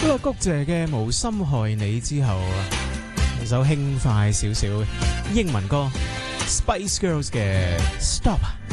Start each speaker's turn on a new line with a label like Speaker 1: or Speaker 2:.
Speaker 1: 谷姐嘅無心害你之後，首輕快少少英文歌 Spice Girls 嘅 Stop。